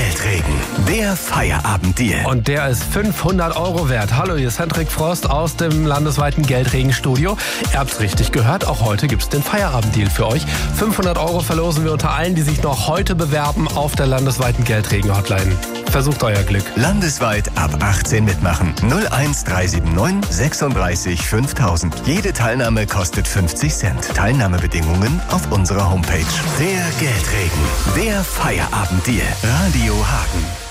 Geldregen, der Feierabenddeal. Und der ist 500 € wert. Hallo, hier ist Hendrik Frost aus dem landesweiten Geldregenstudio. Ihr habt's richtig gehört, auch heute gibt's den Feierabenddeal für euch. 500 € verlosen wir unter allen, die sich noch heute bewerben auf der landesweiten Geldregen-Hotline. Versucht euer Glück. Landesweit ab 18 mitmachen. 01379 36 5000. Jede Teilnahme kostet 50 Cent. Teilnahmebedingungen auf unserer Homepage. Der Geldregen, der Feierabenddeal. Radio Hagen.